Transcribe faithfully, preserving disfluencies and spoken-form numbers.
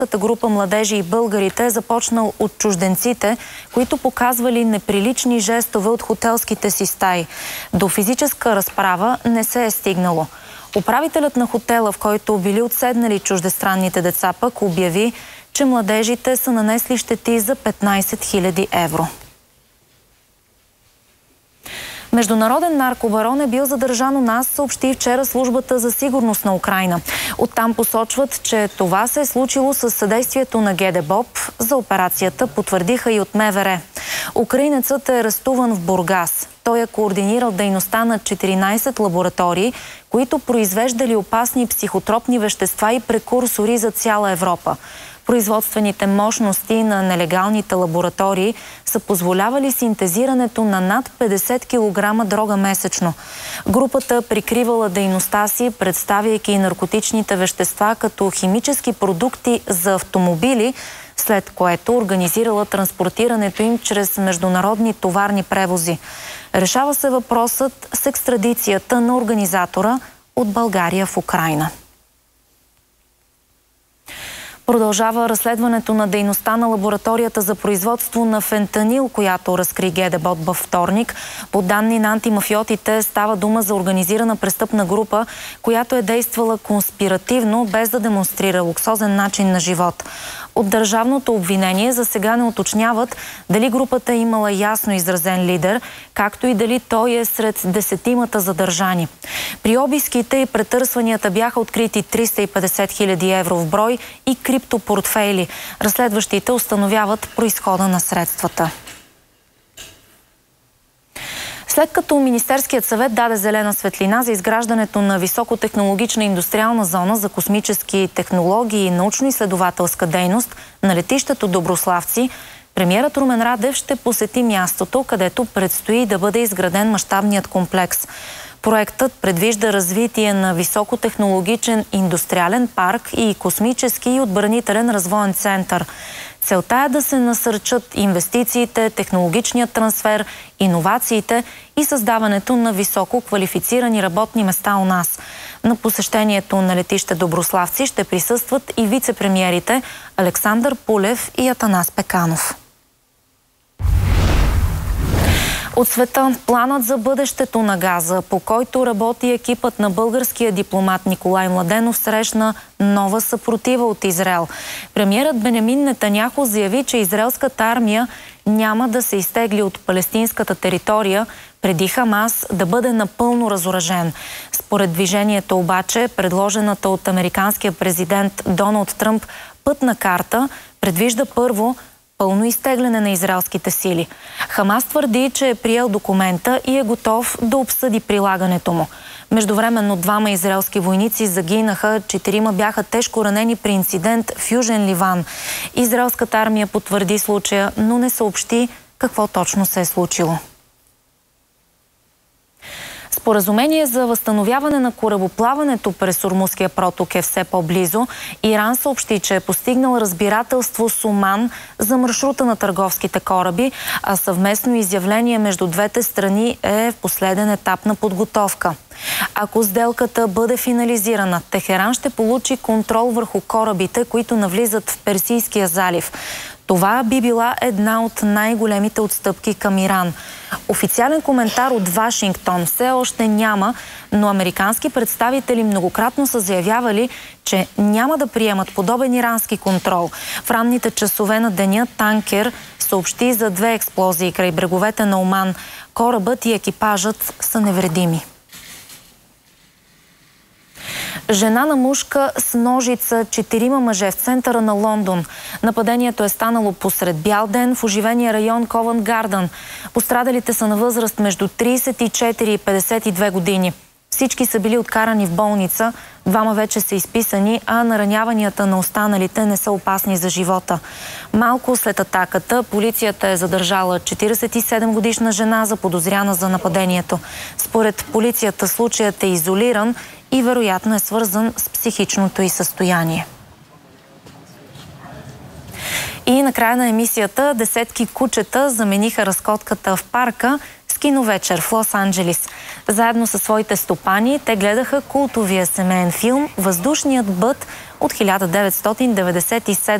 група младежи и българите е започнал от чужденците, които показвали неприлични жестове от хотелските си стаи. До физическа разправа не се е стигнало. Управителят на хотела, в който били отседнали чуждестранните деца, пък обяви, че младежите са нанесли щети за петнайсет хиляди евро. Международен наркобарон е бил задържан у нас, съобщи вчера службата за сигурност на Украйна. Оттам посочват, че това се е случило със съдействието на ГДБОП. За операцията потвърдиха и от МВР. Украинецът е арестуван в Бургас. Той е координирал дейността на четиринайсет лаборатории, които произвеждали опасни психотропни вещества и прекурсори за цяла Европа. Производствените мощности на нелегалните лаборатории са позволявали синтезирането на над петдесет килограма дрога месечно. Групата прикривала дейността си, представяйки наркотичните вещества като химически продукти за автомобили, след което организирала транспортирането им чрез международни товарни превози. Решава се въпросът с екстрадицията на организатора от България в Украйна. Продължава разследването на дейността на лабораторията за производство на фентанил, която разкри ГДБОП във вторник. По данни на антимафиотите става дума за организирана престъпна група, която е действала конспиративно, без да демонстрира луксозен начин на живот. От държавното обвинение за сега не уточняват дали групата е имала ясно изразен лидер, както и дали той е сред десетимата задържани. При обиските и претърсванията бяха открити триста и петдесет хиляди евро в брой и криптопортфейли. Разследващите установяват произхода на средствата. След като Министерският съвет даде зелена светлина за изграждането на високотехнологична индустриална зона за космически технологии и научно-изследователска дейност на летището Доброславци, премиерът Румен Радев ще посети мястото, където предстои да бъде изграден мащабният комплекс. Проектът предвижда развитие на високотехнологичен индустриален парк и космически и отбранителен развоен център. Целта е да се насърчат инвестициите, технологичният трансфер, иновациите и създаването на високо квалифицирани работни места у нас. На посещението на летище Доброславци ще присъстват и вице-премиерите Александър Пулев и Атанас Пеканов. От света планът за бъдещето на газа, по който работи екипът на българския дипломат Николай Младенов, срещна нова съпротива от Израел. Премиерът Бенямин Нетаняху заяви, че израелската армия няма да се изтегли от палестинската територия преди Хамас да бъде напълно разоръжен. Според движението обаче, предложената от американския президент Доналд Тръмп пътна карта предвижда първо пълно изтегляне на израелските сили. Хамас твърди, че е приел документа и е готов да обсъди прилагането му. Междувременно двама израелски войници загинаха, четирима бяха тежко ранени при инцидент в Южен Ливан. Израелската армия потвърди случая, но не съобщи какво точно се е случило. Споразумение за възстановяване на корабоплаването през Ормузския проток е все по-близо. Иран съобщи, че е постигнал разбирателство с Оман за маршрута на търговските кораби, а съвместно изявление между двете страни е в последен етап на подготовка. Ако сделката бъде финализирана, Техеран ще получи контрол върху корабите, които навлизат в Персийския залив. Това би била една от най-големите отстъпки към Иран. Официален коментар от Вашингтон все още няма, но американски представители многократно са заявявали, че няма да приемат подобен ирански контрол. В ранните часове на деня танкер съобщи за две експлозии край бреговете на Оман. Корабът и екипажът са невредими. Жена на мушка с ножица четирима мъже в центъра на Лондон. Нападението е станало посред бял ден в оживения район Ковент Гардън. Пострадалите са на възраст между трийсет и четири и петдесет и две години. Всички са били откарани в болница, двама вече са изписани, а нараняванията на останалите не са опасни за живота. Малко след атаката полицията е задържала четирийсет и седем годишна жена, заподозряна за нападението. Според полицията случаят е изолиран и вероятно е свързан с психичното й състояние. И накрая на емисията десетки кучета замениха разходката в парка с киновечер в Лос-Анджелис. Заедно със своите стопани те гледаха култовия семейен филм «Въздушният бът» от хиляда деветстотин деветдесет и седма